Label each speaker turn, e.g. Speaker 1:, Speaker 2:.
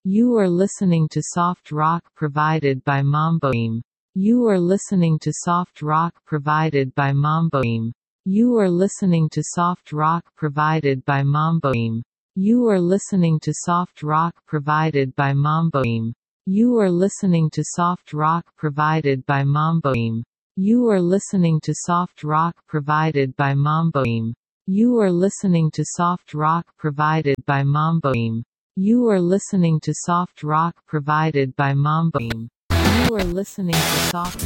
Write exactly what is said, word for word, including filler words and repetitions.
Speaker 1: You are listening to soft rock provided by Mamboim. You are listening to soft rock provided by Mamboim. You are listening to soft rock provided by Mamboim. You are listening to soft rock provided by Mamboim. You are listening to soft rock provided by Mamboim. You are listening to soft rock provided by Mamboim. You are listening to soft rock provided by Mamboim. You are listening to soft rock provided by Mamboim. You are listening to soft